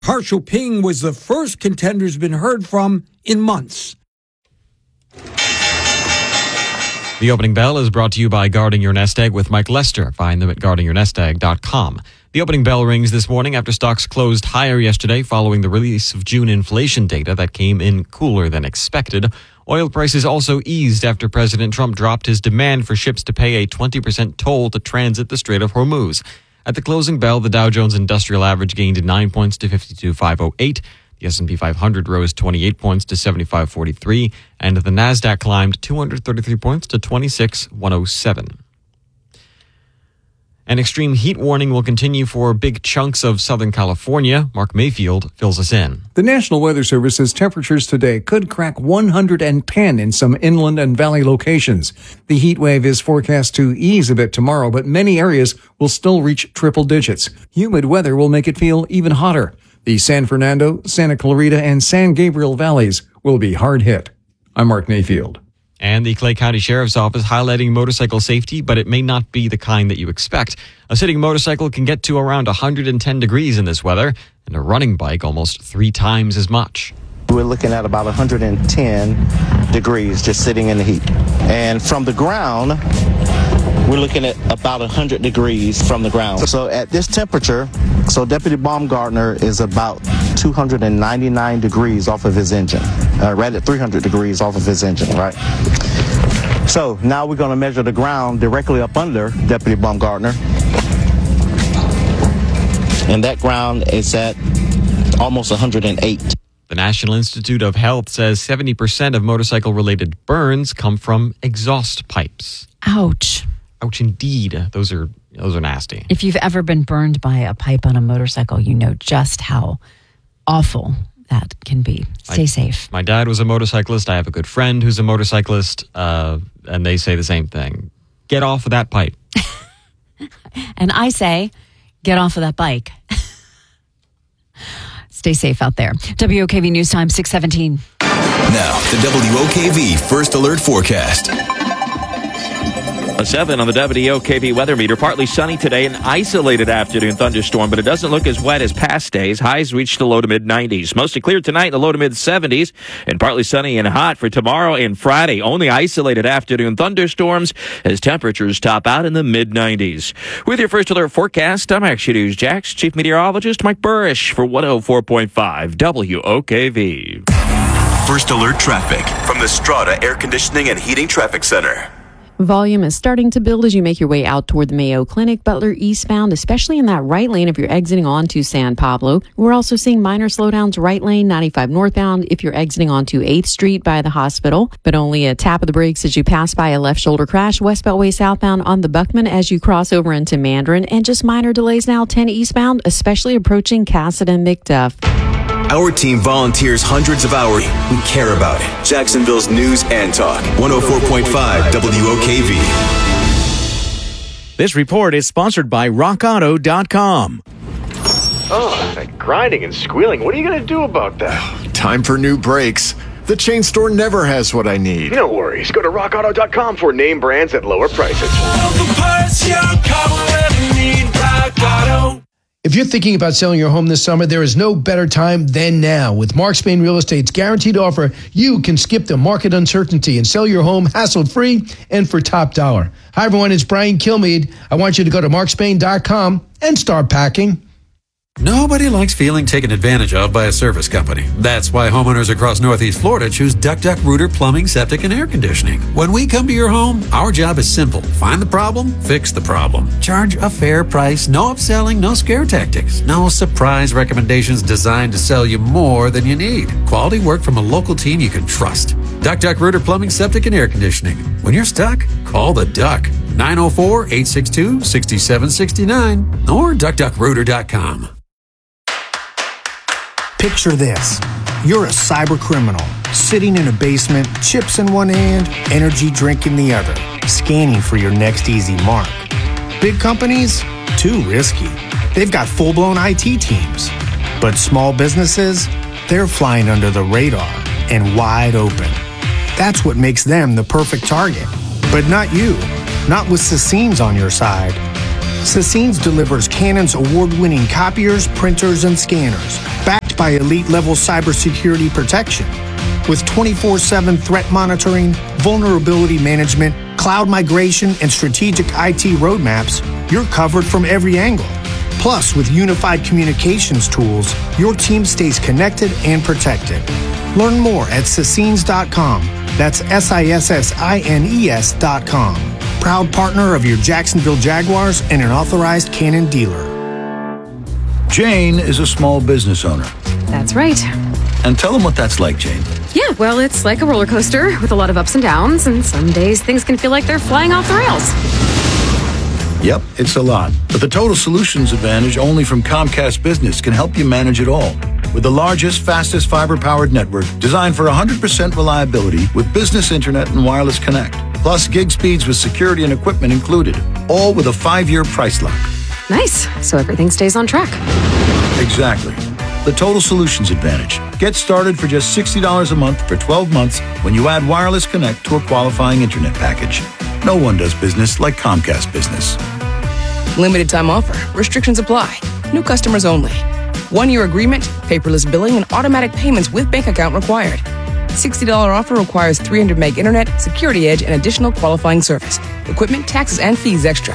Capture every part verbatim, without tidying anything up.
Partial ping was the first contender's been heard from in months. The opening bell is brought to you by Guarding Your Nest Egg with Mike Lester. Find them at guarding your nest egg dot com. The opening bell rings this morning after stocks closed higher yesterday following the release of June inflation data that came in cooler than expected. Oil prices also eased after President Trump dropped his demand for ships to pay a twenty percent toll to transit the Strait of Hormuz. At the closing bell, the Dow Jones Industrial Average gained nine points to fifty-two thousand five hundred eight. The S and P five hundred rose twenty-eight points to seventy-five forty-three, and the Nasdaq climbed two hundred thirty-three points to twenty-six thousand one hundred seven. An extreme heat warning will continue for big chunks of Southern California. Mark Mayfield fills us in. The National Weather Service says temperatures today could crack one hundred ten in some inland and valley locations. The heat wave is forecast to ease a bit tomorrow, but many areas will still reach triple digits. Humid weather will make it feel even hotter. The San Fernando, Santa Clarita, and San Gabriel valleys will be hard hit. I'm Mark Mayfield. And the Clay County Sheriff's Office highlighting motorcycle safety, but it may not be the kind that you expect. A sitting motorcycle can get to around one hundred ten degrees in this weather, and a running bike almost three times as much. We're looking at about one hundred ten degrees just sitting in the heat. And from the ground, we're looking at about one hundred degrees from the ground. So at this temperature, so Deputy Baumgartner is about two hundred ninety-nine degrees off of his engine, uh, right at three hundred degrees off of his engine, right? So now we're going to measure the ground directly up under Deputy Baumgartner. And that ground is at almost one hundred eight. The National Institute of Health says seventy percent of motorcycle-related burns come from exhaust pipes. Ouch. Ouch, indeed. Those are those are nasty. If you've ever been burned by a pipe on a motorcycle, you know just how awful that can be. Stay I, safe. My dad was a motorcyclist. I have a good friend who's a motorcyclist, uh, and they say the same thing. Get off of that pipe. And I say, get off of that bike. Stay safe out there. W O K V News Time, six seventeen. Now, the W O K V First Alert Forecast. A seven on the W O K V weather meter. Partly sunny today, an isolated afternoon thunderstorm, but it doesn't look as wet as past days. Highs reach the low to mid nineties. Mostly clear tonight in the low to mid seventies, and partly sunny and hot for tomorrow and Friday. Only isolated afternoon thunderstorms as temperatures top out in the mid nineties. With your First Alert forecast, I'm Action News Jax Chief Meteorologist Mike Burrish for one oh four point five W O K V. First Alert traffic from the Strata Air Conditioning and Heating Traffic Center. Volume is starting to build as you make your way out toward the Mayo Clinic, Butler eastbound, especially in that right lane if you're exiting onto San Pablo. We're also seeing minor slowdowns right lane, ninety-five northbound, if you're exiting onto eighth Street by the hospital, but only a tap of the brakes as you pass by a left shoulder crash, West Beltway southbound on the Buckman as you cross over into Mandarin, and just minor delays now, ten eastbound, especially approaching Cassett and McDuff. Our team volunteers hundreds of hours. We care about it. Jacksonville's news and talk. one oh four point five W O K V. This report is sponsored by rock auto dot com. Oh, that grinding and squealing. What are you going to do about that? Time for new brakes. The chain store never has what I need. No worries. Go to rock auto dot com for name brands at lower prices. All the parts your car will ever need, Rock Auto. If you're thinking about selling your home this summer, there is no better time than now. With Mark Spain Real Estate's guaranteed offer, you can skip the market uncertainty and sell your home hassle-free and for top dollar. Hi, everyone. It's Brian Kilmeade. I want you to go to mark spain dot com and start packing. Nobody likes feeling taken advantage of by a service company. That's why homeowners across Northeast Florida choose Duck Duck Rooter Plumbing, Septic, and Air Conditioning. When we come to your home, our job is simple. Find the problem, fix the problem. Charge a fair price, no upselling, no scare tactics, no surprise recommendations designed to sell you more than you need. Quality work from a local team you can trust. Duck Duck Rooter Plumbing, Septic, and Air Conditioning. When you're stuck, call the Duck. nine oh four, eight six two, six seven six nine or duck duck rooter dot com. Picture this. You're a cyber criminal, sitting in a basement, chips in one hand, energy drink in the other, scanning for your next easy mark. Big companies? Too risky. They've got full-blown I T teams. But small businesses? They're flying under the radar and wide open. That's what makes them the perfect target. But not you. Not with Sassine's on your side. Sassines delivers Canon's award-winning copiers, printers, and scanners, backed by elite-level cybersecurity protection. With twenty-four seven threat monitoring, vulnerability management, cloud migration, and strategic I T roadmaps, you're covered from every angle. Plus, with unified communications tools, your team stays connected and protected. Learn more at Sassines dot com. That's S I S S I N E S dot com. Proud partner of your Jacksonville Jaguars and an authorized Canon dealer. Jane is a small business owner. That's right. And tell them what that's like, Jane. Yeah, well, it's like a roller coaster with a lot of ups and downs, and some days things can feel like they're flying off the rails. Yep, it's a lot. But the Total Solutions Advantage only from Comcast Business can help you manage it all. With the largest, fastest fiber-powered network designed for one hundred percent reliability with business internet and wireless connect. Plus gig speeds with security and equipment included. All with a five-year price lock. Nice. So everything stays on track. Exactly. The Total Solutions Advantage. Get started for just sixty dollars a month for twelve months when you add wireless connect to a qualifying internet package. No one does business like Comcast Business. Limited time offer. Restrictions apply. New customers only. One-year agreement, paperless billing, and automatic payments with bank account required. sixty dollars offer requires three hundred meg internet, security edge, and additional qualifying service. Equipment, taxes, and fees extra.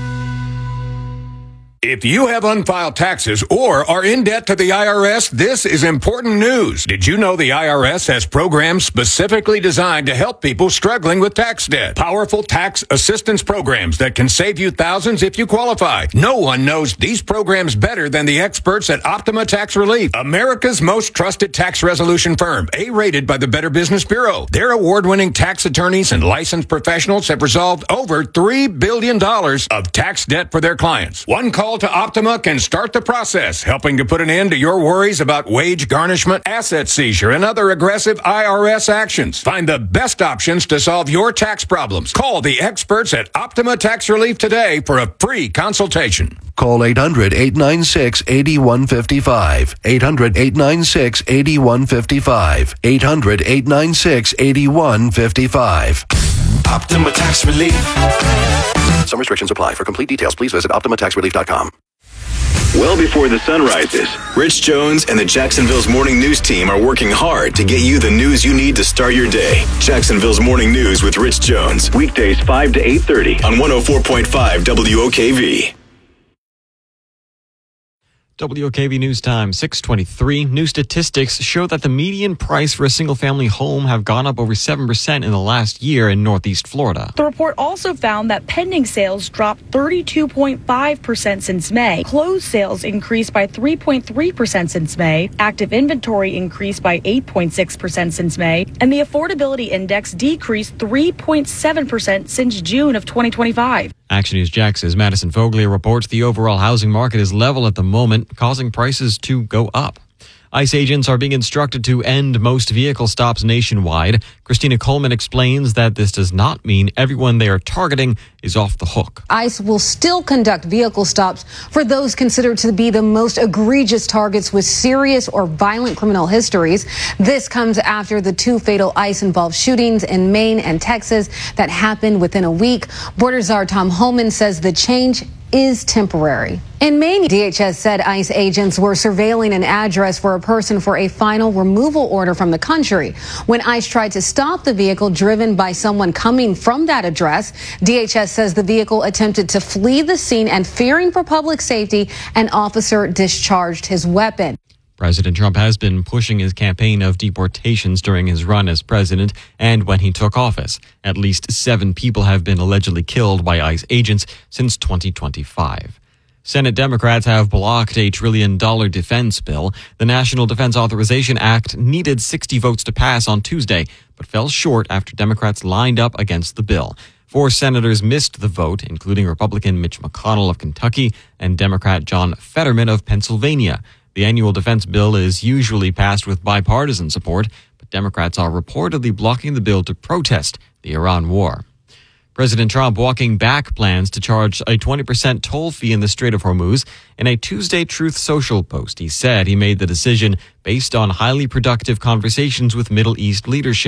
If you have unfiled taxes or are in debt to the I R S, this is important news. Did you know the I R S has programs specifically designed to help people struggling with tax debt? Powerful tax assistance programs that can save you thousands if you qualify. No one knows these programs better than the experts at Optima Tax Relief, America's most trusted tax resolution firm, A-rated by the Better Business Bureau. Their award-winning tax attorneys and licensed professionals have resolved over three billion dollars of tax debt for their clients. One call to Optima can start the process, helping to put an end to your worries about wage garnishment, asset seizure, and other aggressive I R S actions. Find the best options to solve your tax problems. Call the experts at Optima Tax Relief today for a free consultation. Call eight hundred, eight nine six, eight one five five. eight hundred, eight nine six, eight one five five. eight hundred, eight nine six, eight one five five. Optima Tax Relief. Some restrictions apply. For complete details, please visit optima tax relief dot com. Well before the sun rises, Rich Jones and the Jacksonville's Morning News team are working hard to get you the news you need to start your day. Jacksonville's Morning News with Rich Jones. Weekdays five to eight thirty on one oh four point five W O K V. W O K V News Time, six twenty-three. New statistics show that the median price for a single-family home have gone up over seven percent in the last year in Northeast Florida. The report also found that pending sales dropped thirty-two point five percent since May. Closed sales increased by three point three percent since May. Active inventory increased by eight point six percent since May. And the affordability index decreased three point seven percent since June of twenty twenty-five. Action News Jax's Madison Foglia reports the overall housing market is level at the moment, causing prices to go up. ICE agents are being instructed to end most vehicle stops nationwide. Christina Coleman explains that this does not mean everyone they are targeting is off the hook. ICE will still conduct vehicle stops for those considered to be the most egregious targets with serious or violent criminal histories. This comes after the two fatal ICE-involved shootings in Maine and Texas that happened within a week. Border Czar Tom Holman says the change is temporary. In Maine, D H S said ICE agents were surveilling an address for a person for a final removal order from the country. When ICE tried to stop the vehicle driven by someone coming from that address, D H S says the vehicle attempted to flee the scene, and fearing for public safety, an officer discharged his weapon. President Trump has been pushing his campaign of deportations during his run as president and when he took office. At least seven people have been allegedly killed by ICE agents since twenty twenty-five. Senate Democrats have blocked a trillion dollar defense bill. The National Defense Authorization Act needed sixty votes to pass on Tuesday, but fell short after Democrats lined up against the bill. Four senators missed the vote, including Republican Mitch McConnell of Kentucky and Democrat John Fetterman of Pennsylvania. The annual defense bill is usually passed with bipartisan support, but Democrats are reportedly blocking the bill to protest the Iran war. President Trump walking back plans to charge a twenty percent toll fee in the Strait of Hormuz. In a Tuesday Truth Social post, he said he made the decision based on highly productive conversations with Middle East leadership.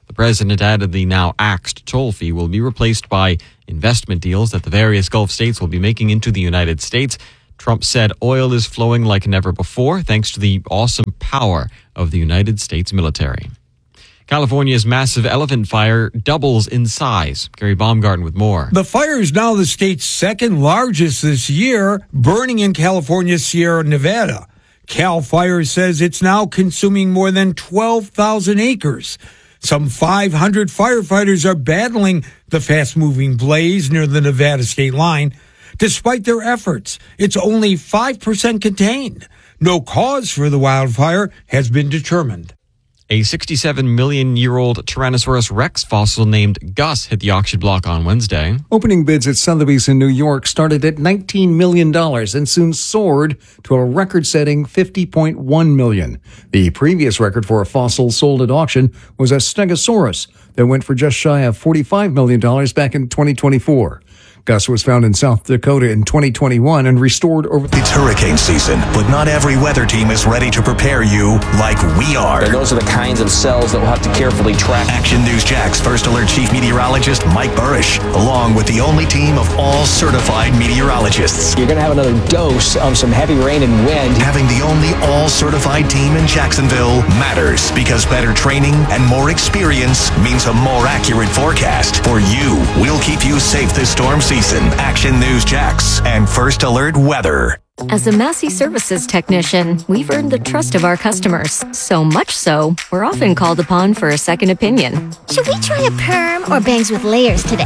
The president added the now axed toll fee will be replaced by investment deals that the various Gulf states will be making into the United States. Trump said oil is flowing like never before thanks to the awesome power of the United States military. California's massive elephant fire doubles in size. Gary Baumgarten with more. The fire is now the state's second largest this year, burning in California's Sierra Nevada. Cal Fire says it's now consuming more than twelve thousand acres. Some five hundred firefighters are battling the fast-moving blaze near the Nevada state line. Despite their efforts, it's only five percent contained. No cause for the wildfire has been determined. A sixty-seven million year old Tyrannosaurus Rex fossil named Gus hit the auction block on Wednesday. Opening bids at Sotheby's in New York started at nineteen million dollars and soon soared to a record-setting fifty point one million dollars. The previous record for a fossil sold at auction was a Stegosaurus that went for just shy of forty-five million dollars back in twenty twenty-four. Gus was found in South Dakota in twenty twenty-one and restored over... It's hurricane season, but not every weather team is ready to prepare you like we are. And those are the kinds of cells that we'll have to carefully track. Action News Jax First Alert Chief Meteorologist Mike Burish, along with the only team of all certified meteorologists. You're going to have another dose of some heavy rain and wind. Having the only all-certified team in Jacksonville matters because better training and more experience means a more accurate forecast. For you, we'll keep you safe this storm season. Action News Jax and First Alert Weather. As a Massey Services technician, we've earned the trust of our customers. So much so, we're often called upon for a second opinion. Should we try a perm or bangs with layers today?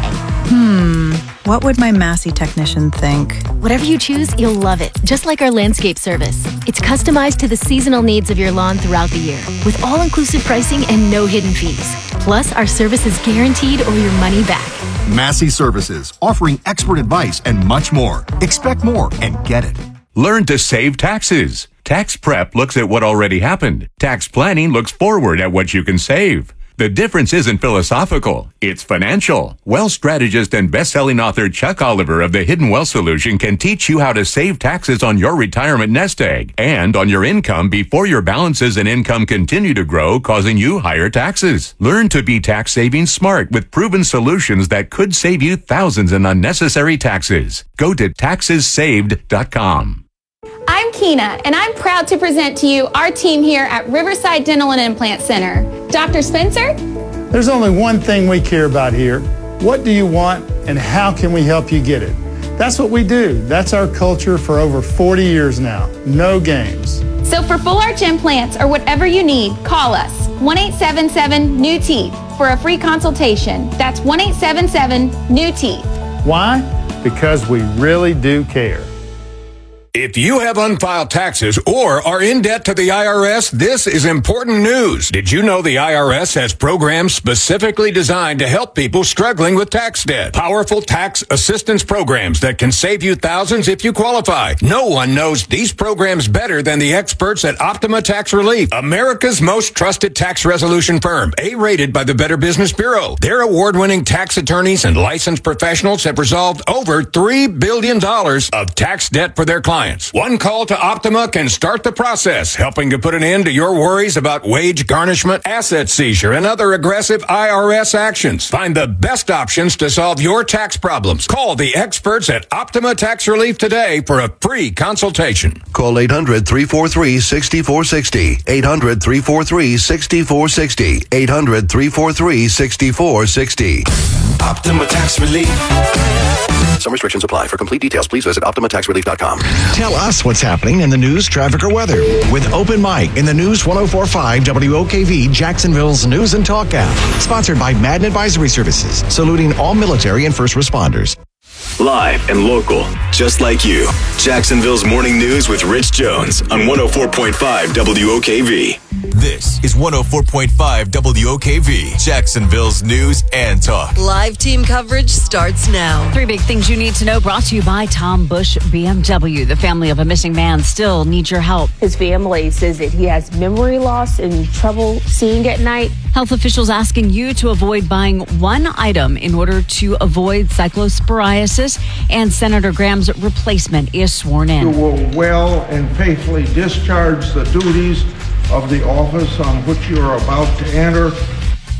Hmm, what would my Massey technician think? Whatever you choose, you'll love it. Just like our landscape service. It's customized to the seasonal needs of your lawn throughout the year, with all-inclusive pricing and no hidden fees. Plus, our service is guaranteed or your money back. Massey Services, offering expert advice and much more. Expect more and get it. Learn to save taxes. Tax prep looks at what already happened. Tax planning looks forward at what you can save. The difference isn't philosophical, it's financial. Wealth strategist and best-selling author Chuck Oliver of the Hidden Wealth Solution can teach you how to save taxes on your retirement nest egg and on your income before your balances and income continue to grow, causing you higher taxes. Learn to be tax saving smart with proven solutions that could save you thousands in unnecessary taxes. Go to taxes saved dot com. I'm Keena, and I'm proud to present to you our team here at Riverside Dental and Implant Center. Doctor Spencer? There's only one thing we care about here. What do you want, and how can we help you get it? That's what we do. That's our culture for over forty years now. No games. So for full arch implants or whatever you need, call us, one eight seven seven, N E W Teeth, for a free consultation. That's one eight seven seven, N E W Teeth. Why? Because we really do care. If you have unfiled taxes or are in debt to the I R S, this is important news. Did you know the I R S has programs specifically designed to help people struggling with tax debt? Powerful tax assistance programs that can save you thousands if you qualify. No one knows these programs better than the experts at Optima Tax Relief, America's most trusted tax resolution firm, A-rated by the Better Business Bureau. Their award-winning tax attorneys and licensed professionals have resolved over three billion dollars of tax debt for their clients. One call to Optima can start the process, helping to put an end to your worries about wage garnishment, asset seizure, and other aggressive I R S actions. Find the best options to solve your tax problems. Call the experts at Optima Tax Relief today for a free consultation. Call eight hundred, three four three, six four six zero. eight hundred, three four three, six four six zero. eight hundred, three four three, six four six zero. Optima Tax Relief. Some restrictions apply. For complete details, please visit optima tax relief dot com. Tell us what's happening in the news, traffic, or weather with Open Mic in the News one oh four point five W O K V, Jacksonville's News and Talk app. Sponsored by Madden Advisory Services, saluting all military and first responders. Live and local, just like you. Jacksonville's Morning News with Rich Jones on one oh four point five W O K V. This is one oh four point five W O K V, Jacksonville's News and Talk. Live team coverage starts now. Three big things you need to know, brought to you by Tom Bush B M W. The family of a missing man still needs your help. His family says that he has memory loss and trouble seeing at night. Health officials asking you to avoid buying one item in order to avoid cyclosporiasis, and Senator Graham's replacement is sworn in. You will well and faithfully discharge the duties of the office on which you are about to enter.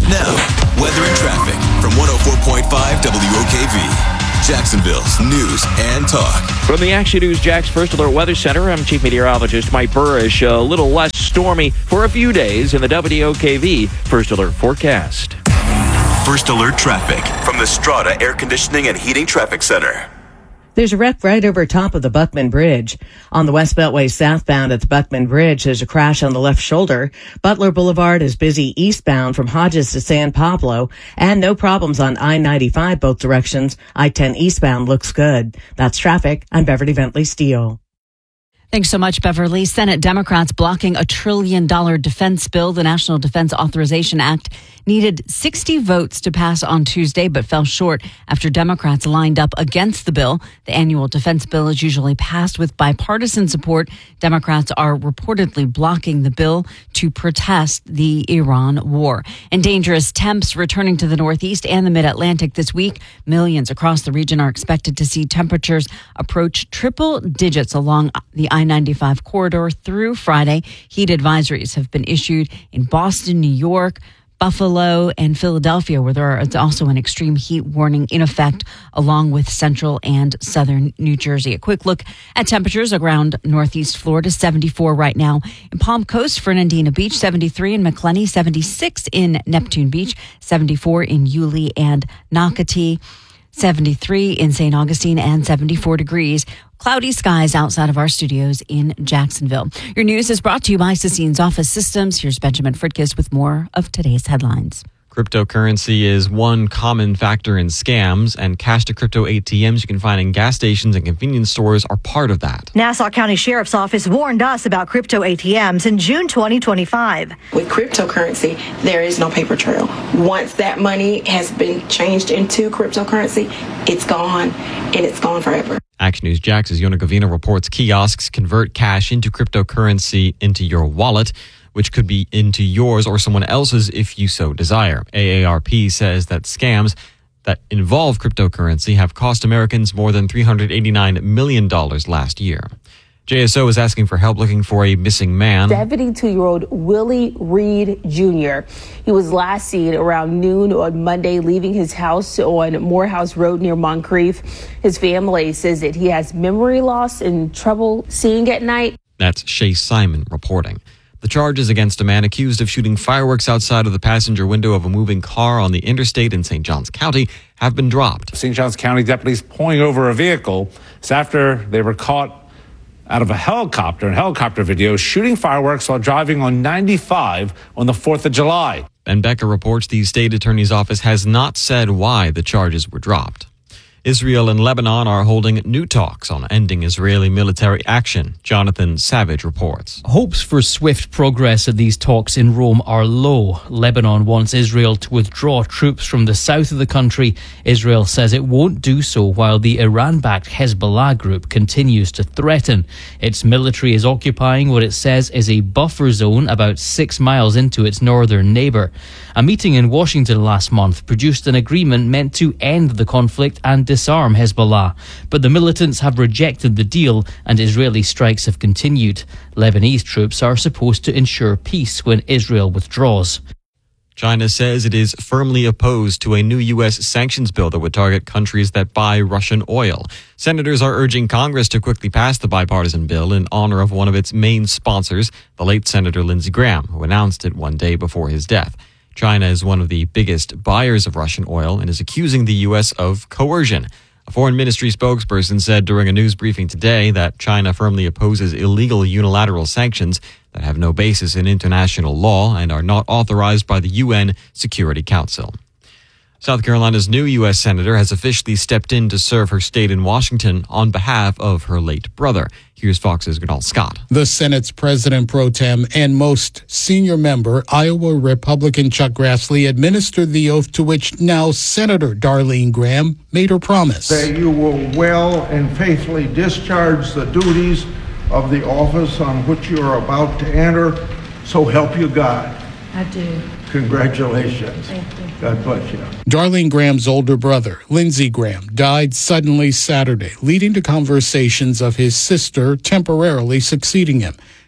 Now, weather and traffic from one oh four point five W O K V, Jacksonville's news and talk. From the Action News Jax First Alert Weather Center, I'm Chief Meteorologist Mike Burrish. A little less stormy for a few days in the W O K V First Alert forecast. First Alert traffic from the Strata Air Conditioning and Heating Traffic Center. There's a wreck right over top of the Buckman Bridge. On the West Beltway southbound at the Buckman Bridge, there's a crash on the left shoulder. Butler Boulevard is busy eastbound from Hodges to San Pablo, and no problems on I ninety-five both directions. I ten eastbound looks good. That's traffic. I'm Beverly Bentley Steele. Thanks so much, Beverly. Senate Democrats blocking a trillion dollar defense bill. The National Defense Authorization Act needed sixty votes to pass on Tuesday, but fell short after Democrats lined up against the bill. The annual defense bill is usually passed with bipartisan support. Democrats are reportedly blocking the bill to protest the Iran war. And dangerous temps returning to the Northeast and the Mid-Atlantic this week. Millions across the region are expected to see temperatures approach triple digits along the I ninety-five corridor through Friday. Heat advisories have been issued in Boston, New York, Buffalo, and Philadelphia, where there is also an extreme heat warning in effect, along with central and southern New Jersey. A quick look at temperatures around northeast Florida, seventy-four right now in Palm Coast, Fernandina Beach, seventy-three in McClenny, seventy-six in Neptune Beach, seventy-four in Yulee and Nocatee, seventy-three in Saint Augustine, and seventy-four degrees. Cloudy skies outside of our studios in Jacksonville. Your news is brought to you by Sassine's Office Systems. Here's Benjamin Fritkiss with more of today's headlines. Cryptocurrency is one common factor in scams, and cash-to-crypto A T Ms you can find in gas stations and convenience stores are part of that. Nassau County Sheriff's Office warned us about crypto A T Ms in June twenty twenty-five. With cryptocurrency, there is no paper trail. Once that money has been changed into cryptocurrency, it's gone, and it's gone forever. Action News Jax's Yona Gavina reports kiosks convert cash into cryptocurrency into your wallet, which could be into yours or someone else's if you so desire. A A R P says that scams that involve cryptocurrency have cost Americans more than three hundred eighty-nine million dollars last year. J S O is asking for help looking for a missing man. seventy-two-year-old Willie Reed Junior He was last seen around noon on Monday leaving his house on Morehouse Road near Moncrief. His family says that he has memory loss and trouble seeing at night. That's Shay Simon reporting. The charges against a man accused of shooting fireworks outside of the passenger window of a moving car on the interstate in Saint Johns County have been dropped. Saint Johns County deputies pulling over a vehicle. It's after they were caught out of a helicopter, in helicopter video, shooting fireworks while driving on ninety-five on the fourth of July. Ben Becker reports the state attorney's office has not said why the charges were dropped. Israel and Lebanon are holding new talks on ending Israeli military action. Jonathan Savage reports. Hopes for swift progress at these talks in Rome are low. Lebanon wants Israel to withdraw troops from the south of the country. Israel says it won't do so while the Iran-backed Hezbollah group continues to threaten. Its military is occupying what it says is a buffer zone about six miles into its northern neighbour. A meeting in Washington last month produced an agreement meant to end the conflict and disarm Hezbollah, but the militants have rejected the deal and Israeli strikes have continued. Lebanese troops are supposed to ensure peace when Israel withdraws. China says it is firmly opposed to a new U S sanctions bill that would target countries that buy Russian oil. Senators are urging Congress to quickly pass the bipartisan bill in honor of one of its main sponsors, the late Senator Lindsey Graham, who announced it one day before his death. China is one of the biggest buyers of Russian oil and is accusing the U S of coercion. A foreign ministry spokesperson said during a news briefing today that China firmly opposes illegal unilateral sanctions that have no basis in international law and are not authorized by the U N Security Council. South Carolina's new U S senator has officially stepped in to serve her state in Washington on behalf of her late brother. Here's Fox's Gunal Scott. The Senate's president pro tem and most senior member, Iowa Republican Chuck Grassley, administered the oath to which now Senator Darlene Graham made her promise. That you will well and faithfully discharge the duties of the office on which you are about to enter, so help you God. I do. Congratulations. Thank you. God bless you. Darlene Graham's older brother, Lindsey Graham, died suddenly Saturday, leading to conversations of his sister temporarily succeeding him.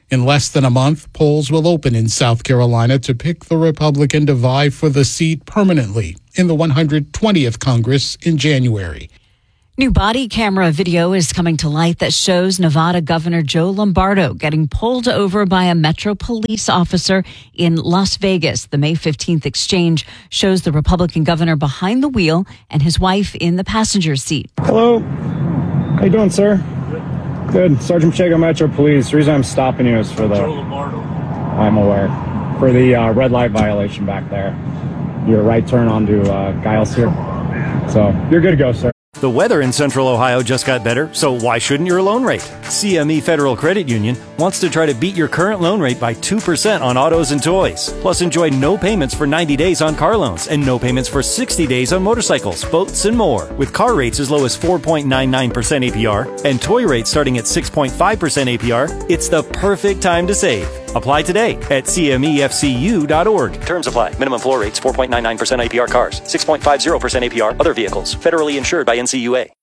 In less than a month, polls will open in South Carolina to pick the Republican to vie for the seat permanently in the one hundred twentieth Congress in January. New body camera video is coming to light that shows Nevada Governor Joe Lombardo getting pulled over by a Metro police officer in Las Vegas. The May fifteenth exchange shows the Republican governor behind the wheel and his wife in the passenger seat. Hello. How you doing, sir? Good. Sergeant Pacheco, Metro Police. The reason I'm stopping you is for the... Joe Lombardo. I'm aware. For the uh, red light violation back there. Your right turn onto uh, Giles here. So, you're good to go, sir. The weather in Central Ohio just got better, so why shouldn't your loan rate? C M E Federal Credit Union wants to try to beat your current loan rate by two percent on autos and toys. Plus, enjoy no payments for ninety days on car loans and no payments for sixty days on motorcycles, boats, and more. With car rates as low as four point nine nine percent A P R and toy rates starting at six point five percent A P R, it's the perfect time to save. Apply today at C M E F C U dot org. Terms apply. Minimum floor rates four point nine nine percent A P R cars, six point five zero percent A P R other vehicles. Federally insured by N C U A.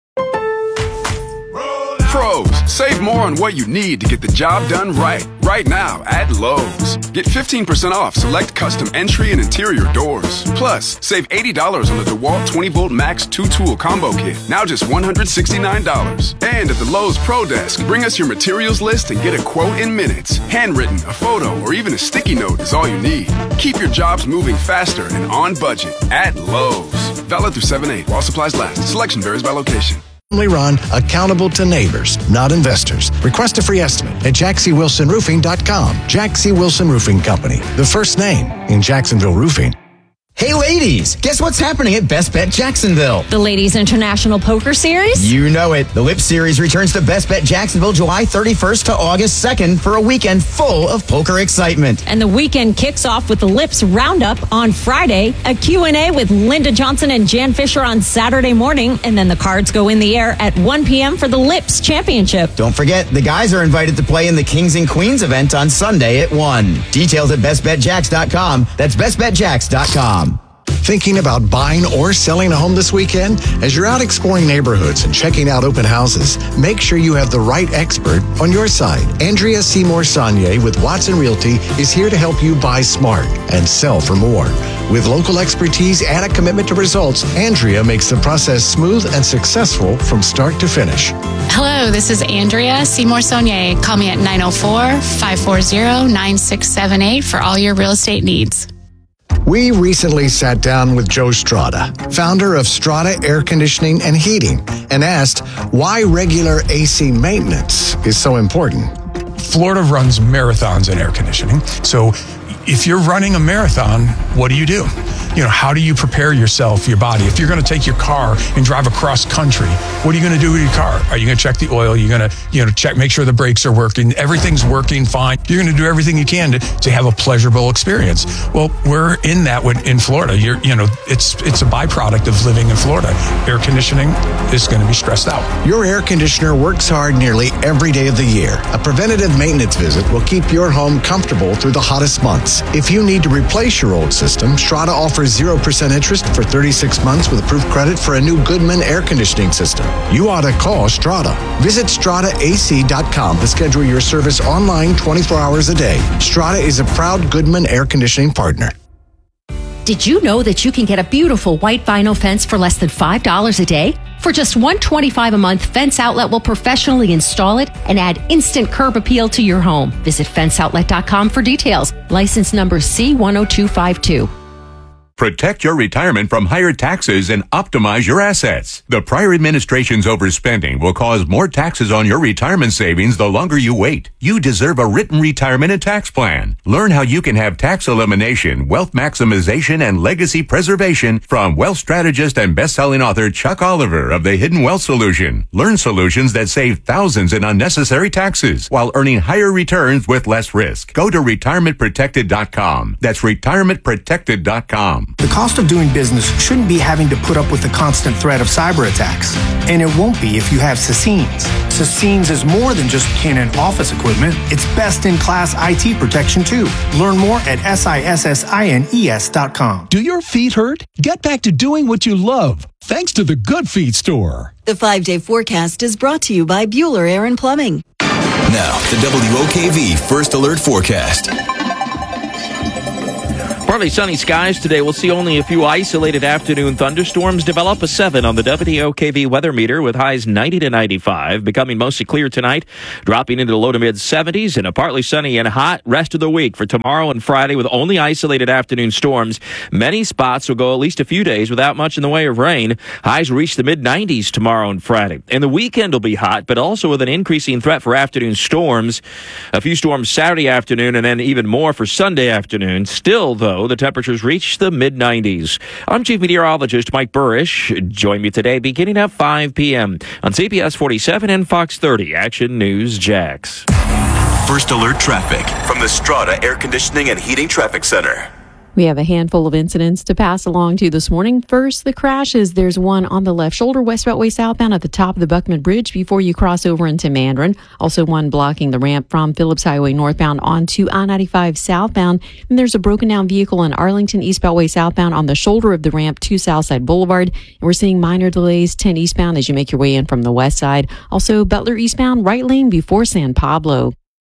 Pros, save more on what you need to get the job done right. Right now at Lowe's. Get fifteen percent off select custom entry and interior doors. Plus, save eighty dollars on the DeWalt twenty volt Max two tool combo kit. Now just one hundred sixty-nine dollars. And at the Lowe's Pro Desk, bring us your materials list and get a quote in minutes. Handwritten, a photo, or even a sticky note is all you need. Keep your jobs moving faster and on budget at Lowe's. Valid through seven eight while supplies last. Selection varies by location. Family run, accountable to neighbors, not investors. Request a free estimate at jack c wilson roofing dot com. Jack C. Wilson Roofing Company, the first name in Jacksonville roofing. Hey ladies, guess what's happening at Best Bet Jacksonville? The Ladies International Poker Series? You know it. The Lip Series returns to Best Bet Jacksonville July thirty-first to August second for a weekend full of poker excitement. And the weekend kicks off with the Lips Roundup on Friday, a Q and A with Linda Johnson and Jan Fisher on Saturday morning, and then the cards go in the air at one p.m. for the Lips Championship. Don't forget, the guys are invited to play in the Kings and Queens event on Sunday at one. Details at best bet jacks dot com. That's best bet jacks dot com. Thinking about buying or selling a home this weekend? As you're out exploring neighborhoods and checking out open houses, make sure you have the right expert on your side. Andrea Seymour Saunier with Watson Realty is here to help you buy smart and sell for more. With local expertise and a commitment to results, Andrea makes the process smooth and successful from start to finish. Hello, this is Andrea Seymour Saunier. Call me at nine oh four, five four zero, nine six seven eight for all your real estate needs. We recently sat down with Joe Strada, founder of Strada Air Conditioning and Heating, and asked why regular A C maintenance is so important. Florida runs marathons in air conditioning. So if you're running a marathon, what do you do? You know, how do you prepare yourself, your body? If you're going to take your car and drive across country, what are you going to do with your car? Are you going to check the oil? You're going to, you know, check, make sure the brakes are working. Everything's working fine. You're going to do everything you can to, to have a pleasurable experience. Well, we're in that with, in Florida. You're, you know, it's it's a byproduct of living in Florida. Air conditioning is going to be stressed out. Your air conditioner works hard nearly every day of the year. A preventative maintenance visit will keep your home comfortable through the hottest months. If you need to replace your old system, Strada offers zero percent interest for thirty-six months with approved credit for a new Goodman air conditioning system. You ought to call Strada. Visit strada a c dot com to schedule your service online twenty-four hours a day. Strada is a proud Goodman air conditioning partner. Did you know that you can get a beautiful white vinyl fence for less than five dollars a day? For just one hundred twenty-five dollars a month, Fence Outlet will professionally install it and add instant curb appeal to your home. Visit fence outlet dot com for details. License number C one oh two five two. Protect your retirement from higher taxes and optimize your assets. The prior administration's overspending will cause more taxes on your retirement savings the longer you wait. You deserve a written retirement and tax plan. Learn how you can have tax elimination, wealth maximization, and legacy preservation from wealth strategist and best-selling author Chuck Oliver of The Hidden Wealth Solution. Learn solutions that save thousands in unnecessary taxes while earning higher returns with less risk. Go to retirement protected dot com. That's retirement protected dot com. The cost of doing business shouldn't be having to put up with the constant threat of cyber attacks. And it won't be if you have Sassines. Sassines is more than just Canon office equipment. It's best-in-class I T protection, too. Learn more at sissines dot com. Do your feet hurt? Get back to doing what you love, thanks to the Good Feet store. The five-day forecast is brought to you by Bueller Air and Plumbing. Now, the W O K V First Alert Forecast. Partly sunny skies today. We'll see only a few isolated afternoon thunderstorms develop. A seven on the W O K V weather meter with highs ninety to ninety-five. Becoming mostly clear tonight, dropping into the low to mid seventies, and a partly sunny and hot rest of the week for tomorrow and Friday with only isolated afternoon storms. Many spots will go at least a few days without much in the way of rain. Highs will reach the mid nineties tomorrow and Friday. And the weekend will be hot, but also with an increasing threat for afternoon storms. A few storms Saturday afternoon and then even more for Sunday afternoon. Still, though, the temperatures reach the mid nineties. I'm Chief Meteorologist Mike Burrish. Join me today beginning at five p.m. on C B S forty-seven and Fox thirty Action News Jax. First Alert Traffic from the Strata Air Conditioning and Heating Traffic Center. We have a handful of incidents to pass along to you this morning. First, the crashes. There's one on the left shoulder, West Beltway southbound at the top of the Buckman Bridge before you cross over into Mandarin. Also one blocking the ramp from Phillips Highway northbound onto I ninety-five southbound. And there's a broken down vehicle in Arlington East Beltway southbound on the shoulder of the ramp to Southside Boulevard. And we're seeing minor delays ten eastbound as you make your way in from the west side. Also Butler eastbound, right lane before San Pablo.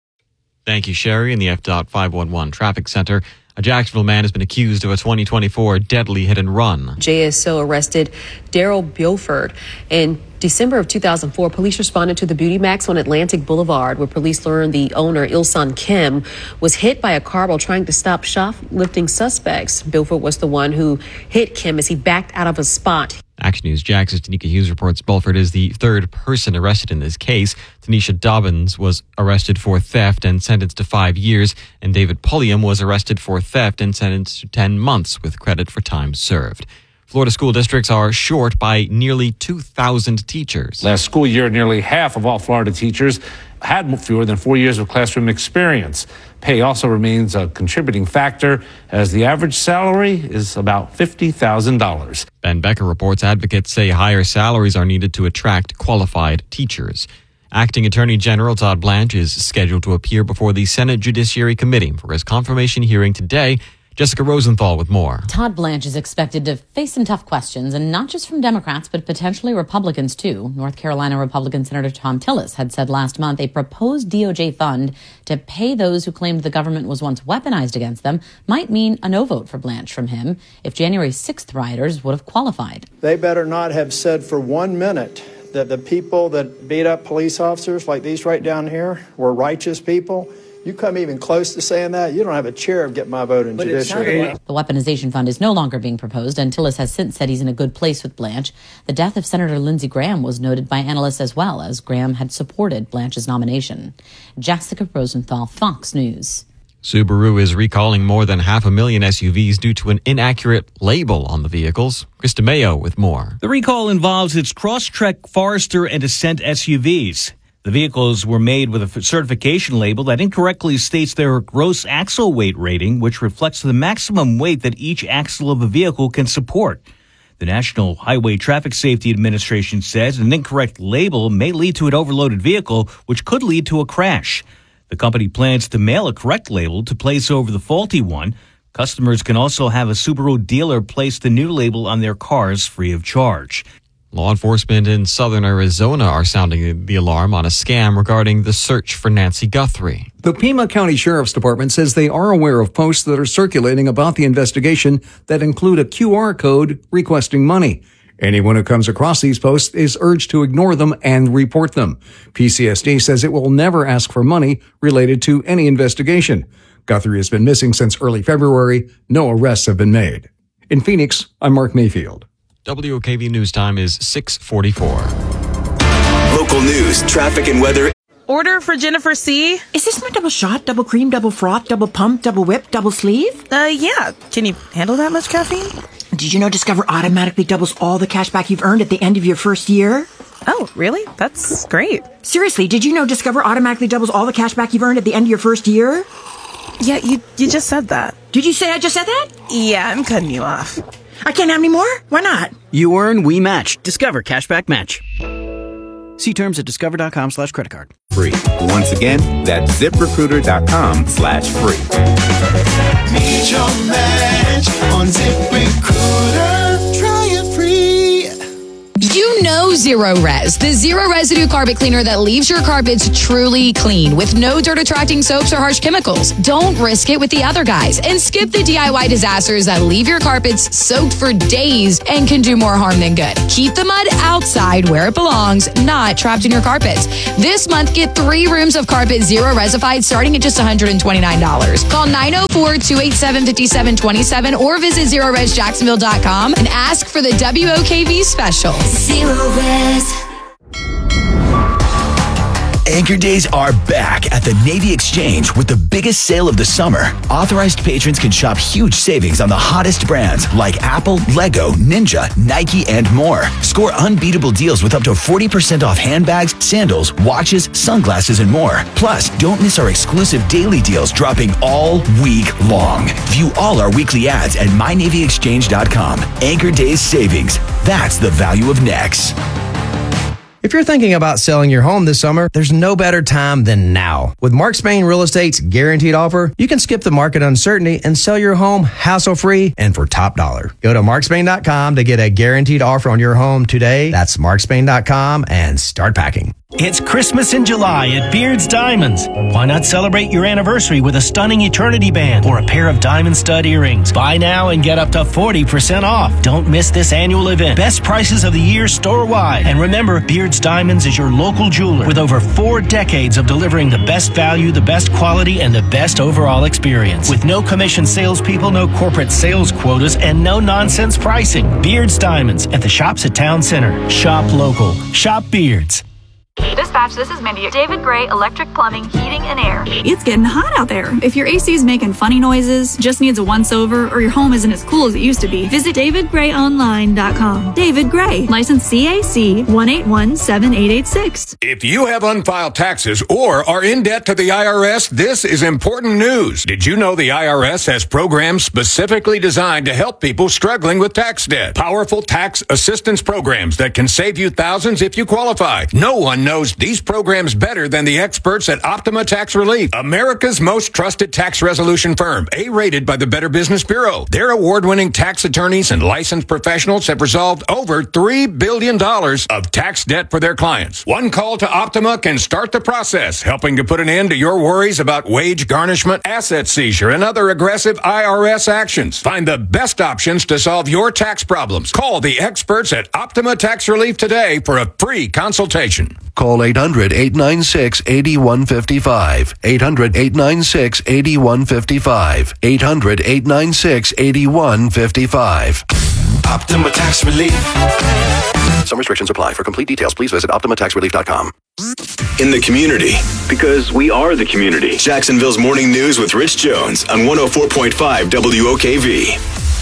Thank you, Sherry, in the F DOT five one one Traffic Center. A Jacksonville man has been accused of a twenty twenty-four deadly hit and run. J S O arrested Daryl Beaufort. In December of two thousand four, police responded to the Beauty Max on Atlantic Boulevard, where police learned the owner, Il-Sun Kim, was hit by a car while trying to stop shoplifting suspects. Beaufort was the one who hit Kim as he backed out of a spot. Action News Jax's Tanika Hughes reports Belford is the third person arrested in this case. Tanisha Dobbins was arrested for theft and sentenced to five years, and David Pulliam was arrested for theft and sentenced to ten months with credit for time served. Florida school districts are short by nearly two thousand teachers. Last school year, nearly half of all Florida teachers had fewer than four years of classroom experience. Pay also remains a contributing factor, as the average salary is about fifty thousand dollars. Ben Becker reports advocates say higher salaries are needed to attract qualified teachers. Acting Attorney General Todd Blanche is scheduled to appear before the Senate Judiciary Committee for his confirmation hearing today. Jessica Rosenthal with more. Todd Blanche is expected to face some tough questions, and not just from Democrats, but potentially Republicans, too. North Carolina Republican Senator Tom Tillis had said last month a proposed D O J fund to pay those who claimed the government was once weaponized against them might mean a no vote for Blanche from him if January sixth rioters would have qualified. They better not have said for one minute that the people that beat up police officers like these right down here were righteous people. You come even close to saying that, you don't have a chair of get my vote in judiciary. The weaponization fund is no longer being proposed, and Tillis has since said he's in a good place with Blanche. The death of Senator Lindsey Graham was noted by analysts as well, as Graham had supported Blanche's nomination. Jessica Rosenthal, Fox News. Subaru is recalling more than half a million S U Vs due to an inaccurate label on the vehicles. Krista Mayo with more. The recall involves its Crosstrek, Forester, and Ascent S U Vs. The vehicles were made with a certification label that incorrectly states their gross axle weight rating, which reflects the maximum weight that each axle of a vehicle can support. The National Highway Traffic Safety Administration says an incorrect label may lead to an overloaded vehicle, which could lead to a crash. The company plans to mail a correct label to place over the faulty one. Customers can also have a Subaru dealer place the new label on their cars free of charge. Law enforcement in southern Arizona are sounding the alarm on a scam regarding the search for Nancy Guthrie. The Pima County Sheriff's Department says they are aware of posts that are circulating about the investigation that include a Q R code requesting money. Anyone who comes across these posts is urged to ignore them and report them. P C S D says it will never ask for money related to any investigation. Guthrie has been missing since early February. No arrests have been made. In Phoenix, I'm Mark Mayfield. W O K V News Time is six forty-four. Local news, traffic, and weather. Order for Jennifer C. Is this my double shot, double cream, double froth, double pump, double whip, double sleeve? Uh, yeah. Can you handle that much caffeine? Did you know Discover automatically doubles all the cash back you've earned at the end of your first year? Oh, really? That's great. Seriously, did you know Discover automatically doubles all the cash back you've earned at the end of your first year? Yeah, you, you just said that. Did you say I just said that? Yeah, I'm cutting you off. I can't have any more? Why not? You earn, we match. Discover Cashback Match. See terms at discover.com slash credit card. Free. Once again, that's ziprecruiter.com slash free. Meet your match on ZipRecruiter. Try it free. You know know Zero Res, the zero residue carpet cleaner that leaves your carpets truly clean with no dirt attracting soaps or harsh chemicals. Don't risk it with the other guys and skip the D I Y disasters that leave your carpets soaked for days and can do more harm than good. Keep the mud outside where it belongs, not trapped in your carpets. This month, get three rooms of carpet Zero Resified starting at just one hundred twenty-nine dollars. Call nine oh four, two eight seven, five seven two seven or visit zero res jacksonville dot com and ask for the W O K V special. Zero Res. Anchor Days are back at the Navy Exchange with the biggest sale of the summer. Authorized patrons can shop huge savings on the hottest brands like Apple, Lego, Ninja, Nike, and more. Score unbeatable deals with up to forty percent off handbags, sandals, watches, sunglasses, and more. Plus, don't miss our exclusive daily deals dropping all week long. View all our weekly ads at my navy exchange dot com. Anchor Days savings. That's the value of Nex. If you're thinking about selling your home this summer, there's no better time than now. With Mark Spain Real Estate's guaranteed offer, you can skip the market uncertainty and sell your home hassle-free and for top dollar. Go to mark spain dot com to get a guaranteed offer on your home today. That's mark spain dot com and start packing. It's Christmas in July at Beard's Diamonds. Why not celebrate your anniversary with a stunning eternity band or a pair of diamond stud earrings? Buy now and get up to forty percent off. Don't miss this annual event. Best prices of the year store-wide. And remember, Beard's Diamonds is your local jeweler with over four decades of delivering the best value, the best quality, and the best overall experience. With no commission salespeople, no corporate sales quotas, and no nonsense pricing. Beard's Diamonds at the shops at Town Center. Shop local. Shop Beards. Dispatch, this is Mindy. David Gray, Electric Plumbing, Heating, and Air. It's getting hot out there. If your A C is making funny noises, just needs a once-over, or your home isn't as cool as it used to be, visit david gray online dot com. David Gray, license C A C one eight one seven eight eight six. If you have unfiled taxes or are in debt to the I R S, this is important news. Did you know the I R S has programs specifically designed to help people struggling with tax debt? Powerful tax assistance programs that can save you thousands if you qualify. No one knows these programs better than the experts at Optima Tax Relief, America's most trusted tax resolution firm, A-rated by the Better Business Bureau. Their award-winning tax attorneys and licensed professionals have resolved over three billion dollars of tax debt for their clients. One call to Optima can start the process, helping to put an end to your worries about wage garnishment, asset seizure, and other aggressive I R S actions. Find the best options to solve your tax problems. Call the experts at Optima Tax Relief today for a free consultation. Call eight hundred, eight nine six, eight one five five. eight hundred, eight nine six, eight one five five. eight hundred, eight nine six, eight one five five. Optima Tax Relief. Some restrictions apply. For complete details, please visit optima tax relief dot com. In the community. Because we are the community. Jacksonville's Morning News with Rich Jones on one oh four point five W O K V.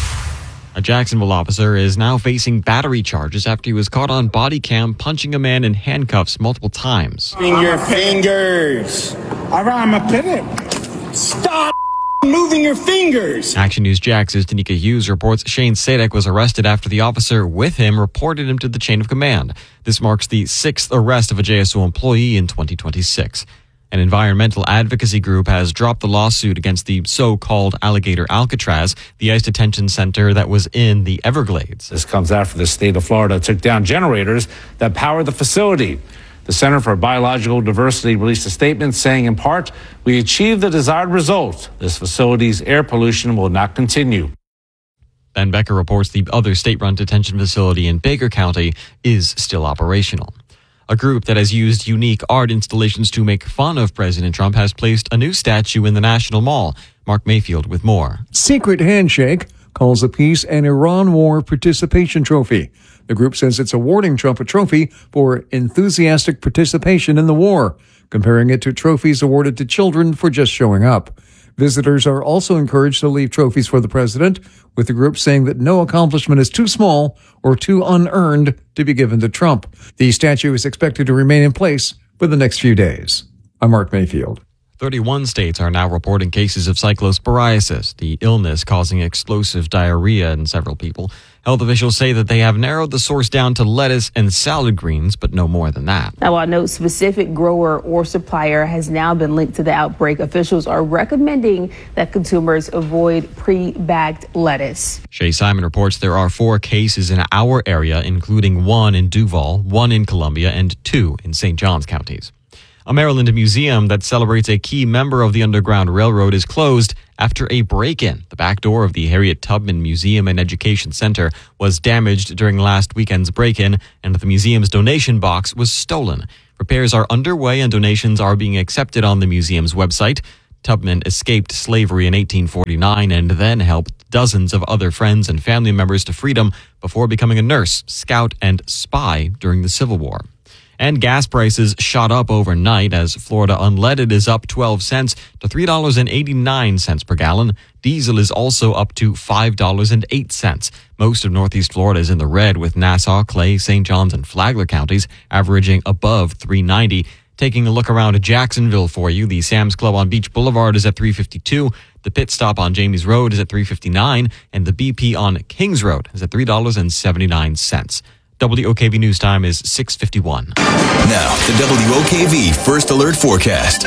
A Jacksonville officer is now facing battery charges after he was caught on body cam punching a man in handcuffs multiple times. Moving your fingers. All right, I'm a pivot. Stop moving your fingers. Action News Jax's Tanika Hughes reports Shane Sadek was arrested after the officer with him reported him to the chain of command. This marks the sixth arrest of a J S O employee in twenty twenty-six. An environmental advocacy group has dropped the lawsuit against the so-called alligator Alcatraz, the ICE detention center that was in the Everglades. This comes after the state of Florida took down generators that power the facility. The Center for Biological Diversity released a statement saying, in part, we achieved the desired result. This facility's air pollution will not continue. Ben Becker reports the other state-run detention facility in Baker County is still operational. A group that has used unique art installations to make fun of President Trump has placed a new statue in the National Mall. Mark Mayfield with more. Secret Handshake calls the piece an Iran War Participation Trophy. The group says it's awarding Trump a trophy for enthusiastic participation in the war, comparing it to trophies awarded to children for just showing up. Visitors are also encouraged to leave trophies for the president, with the group saying that no accomplishment is too small or too unearned to be given to Trump. The statue is expected to remain in place for the next few days. I'm Mark Mayfield. thirty-one states are now reporting cases of cyclosporiasis, the illness causing explosive diarrhea in several people. Health officials say that they have narrowed the source down to lettuce and salad greens, but no more than that. Now, while no specific grower or supplier has now been linked to the outbreak, officials are recommending that consumers avoid pre-bagged lettuce. Shay Simon reports there are four cases in our area, including one in Duval, one in Columbia, and two in Saint Johns counties. A Maryland museum that celebrates a key member of the Underground Railroad is closed after a break-in. The back door of the Harriet Tubman Museum and Education Center was damaged during last weekend's break-in, and the museum's donation box was stolen. Repairs are underway and donations are being accepted on the museum's website. Tubman escaped slavery in eighteen forty-nine and then helped dozens of other friends and family members to freedom before becoming a nurse, scout, and spy during the Civil War. And gas prices shot up overnight as Florida unleaded is up twelve cents to three dollars and eighty-nine cents per gallon. Diesel is also up to five dollars and eight cents. Most of Northeast Florida is in the red, with Nassau, Clay, Saint Johns, and Flagler counties averaging above three ninety. Taking a look around Jacksonville for you, the Sam's Club on Beach Boulevard is at three fifty-two. The Pit Stop on Jamies Road is at three fifty-nine. And the B P on Kings Road is at three dollars and seventy-nine cents. W O K V News Time is six fifty-one. Now, the W O K V First Alert Forecast.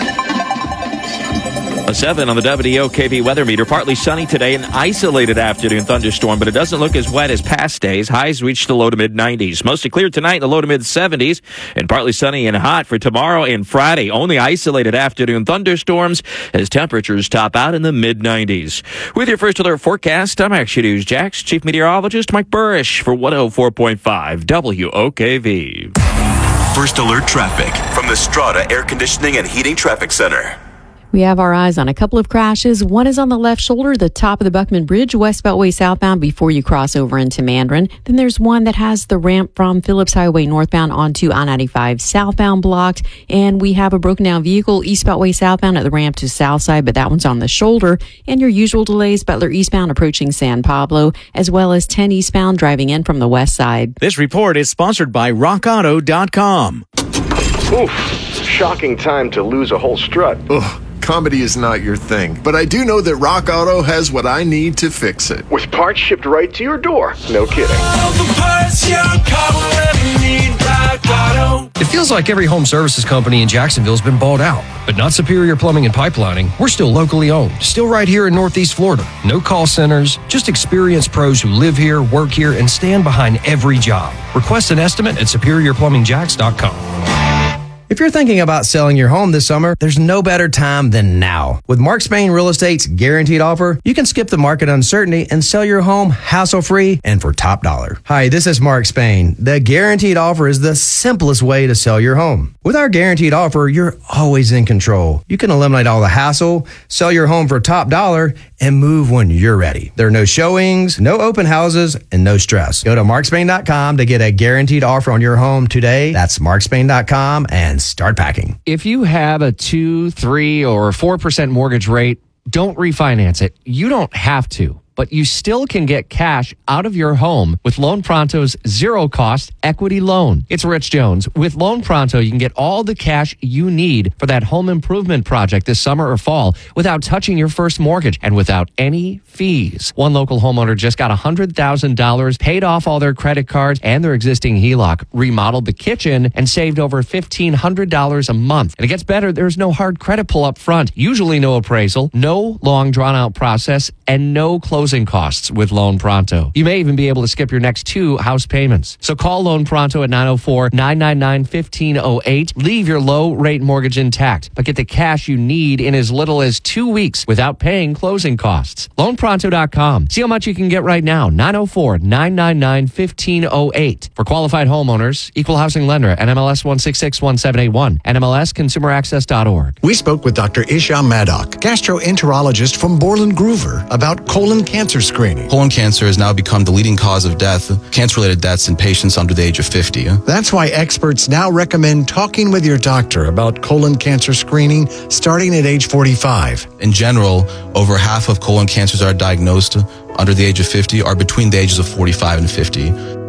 A seven on the W O K V weather meter. Partly sunny today, an isolated afternoon thunderstorm, but it doesn't look as wet as past days. Highs reach the low to mid nineties. Mostly clear tonight in the low to mid seventies, and partly sunny and hot for tomorrow and Friday. Only isolated afternoon thunderstorms as temperatures top out in the mid nineties. With your First Alert forecast, I'm Action News Jax Chief Meteorologist Mike Burrish for one oh four point five W O K V. First Alert traffic from the Strata Air Conditioning and Heating Traffic Center. We have our eyes on a couple of crashes. One is on the left shoulder, the top of the Buckman Bridge, West Beltway southbound before you cross over into Mandarin. Then there's one that has the ramp from Phillips Highway northbound onto I ninety-five southbound blocked. And we have a broken down vehicle East Beltway southbound at the ramp to Southside, but that one's on the shoulder. And your usual delays, Butler eastbound approaching San Pablo, as well as ten eastbound driving in from the west side. This report is sponsored by rock auto dot com. Oof, shocking time to lose a whole strut. Ugh. Comedy is not your thing, but I do know that Rock Auto has what I need to fix it. With parts shipped right to your door. No kidding. All the parts your car will ever need, Rock Auto. It feels like every home services company in Jacksonville has been bought out, but not Superior Plumbing and Pipelining. We're still locally owned, still right here in Northeast Florida. No call centers, just experienced pros who live here, work here, and stand behind every job. Request an estimate at superior plumbing jacks dot com. If you're thinking about selling your home this summer, there's no better time than now. With Mark Spain Real Estate's guaranteed offer, you can skip the market uncertainty and sell your home hassle-free and for top dollar. Hi, this is Mark Spain. The guaranteed offer is the simplest way to sell your home. With our guaranteed offer, you're always in control. You can eliminate all the hassle, sell your home for top dollar, and move when you're ready. There are no showings, no open houses, and no stress. Go to mark spain dot com to get a guaranteed offer on your home today. That's mark spain dot com and start packing. If you have a two, three, or four percent mortgage rate, don't refinance it. You don't have to, but you still can get cash out of your home with Loan Pronto's zero-cost equity loan. It's Rich Jones. With Loan Pronto, you can get all the cash you need for that home improvement project this summer or fall without touching your first mortgage and without any fees. One local homeowner just got one hundred thousand dollars, paid off all their credit cards and their existing H E L O C, remodeled the kitchen, and saved over fifteen hundred dollars a month. And it gets better. There's no hard credit pull up front, usually no appraisal, no long drawn-out process, and no closing costs with Loan Pronto. You may even be able to skip your next two house payments. So call Loan Pronto at nine oh four, nine nine nine, one five oh eight. Leave your low-rate mortgage intact, but get the cash you need in as little as two weeks without paying closing costs. loan pronto dot com. See how much you can get right now. nine oh four, nine nine nine, one five oh eight. For qualified homeowners, Equal Housing Lender, N M L S one six six one seven eight one, N M L S consumer access dot org. We spoke with Doctor Isha Maddock, gastroenterologist from Borland Groover, about colon cancer screening. Colon cancer has now become the leading cause of death, cancer-related deaths in patients under the age of fifty. That's why experts now recommend talking with your doctor about colon cancer screening starting at age forty-five. In general, over half of colon cancers are diagnosed under the age of fifty are between the ages of forty-five and fifty.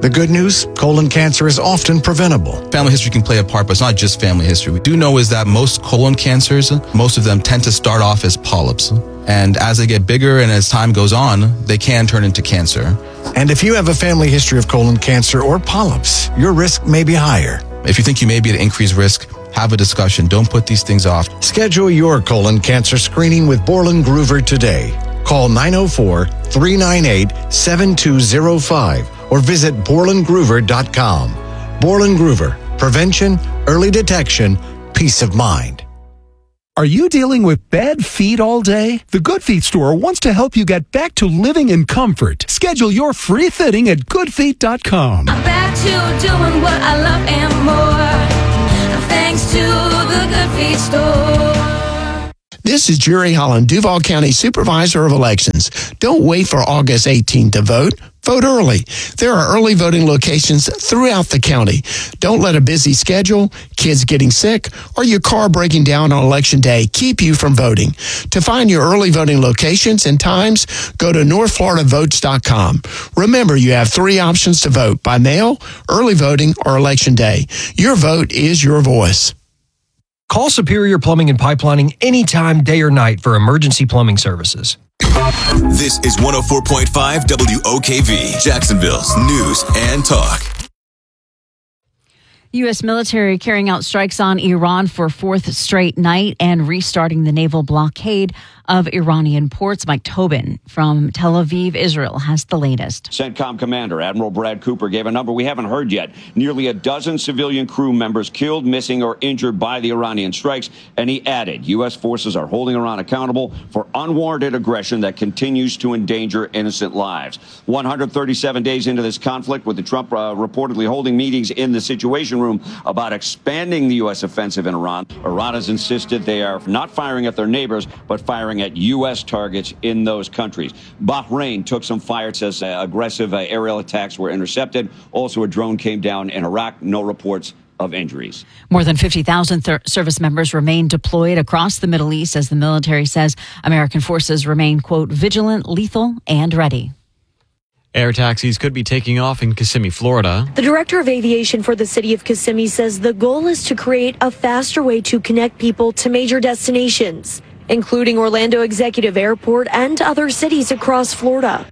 The good news, colon cancer is often preventable. Family history can play a part, but it's not just family history. We do know is that most colon cancers, most of them tend to start off as polyps. And as they get bigger and as time goes on, they can turn into cancer. And if you have a family history of colon cancer or polyps, your risk may be higher. If you think you may be at increased risk, have a discussion. Don't put these things off. Schedule your colon cancer screening with Borland Groover today. Call nine oh four, three nine eight, seven two oh five or visit borland groover dot com. Borland Groover. Prevention, early detection, peace of mind. Are you dealing with bad feet all day? The Good Feet store wants to help you get back to living in comfort. Schedule your free fitting at good feet dot com. I'm back to doing what I love and more, thanks to the Good Feet store. This is Jerry Holland, Duval County Supervisor of Elections. Don't wait for August eighteenth to vote. Vote early. There are early voting locations throughout the county. Don't let a busy schedule, kids getting sick, or your car breaking down on Election Day keep you from voting. To find your early voting locations and times, go to north florida votes dot com. Remember, you have three options to vote: by mail, early voting, or Election Day. Your vote is your voice. Call Superior Plumbing and Pipelining anytime, day or night, for emergency plumbing services. This is one oh four point five W O K V, Jacksonville's news and talk. U S military carrying out strikes on Iran for fourth straight night and restarting the naval blockade of Iranian ports. Mike Tobin from Tel Aviv, Israel, has the latest. CENTCOM Commander Admiral Brad Cooper gave a number we haven't heard yet. Nearly a dozen civilian crew members killed, missing, or injured by the Iranian strikes. And he added, U S forces are holding Iran accountable for unwarranted aggression that continues to endanger innocent lives. one hundred thirty-seven days into this conflict, with the Trump uh, reportedly holding meetings in the Situation Room about expanding the U S offensive in Iran, Iran has insisted they are not firing at their neighbors, but firing at U S targets in those countries. Bahrain took some fire. It says uh, aggressive uh, aerial attacks were intercepted. Also, a drone came down in Iraq. No reports of injuries. More than fifty thousand th- service members remain deployed across the Middle East as the military says American forces remain, quote, vigilant, lethal, and ready. Air taxis could be taking off in Kissimmee, Florida. The director of aviation for the city of Kissimmee says the goal is to create a faster way to connect people to major destinations, including Orlando Executive Airport and other cities across Florida.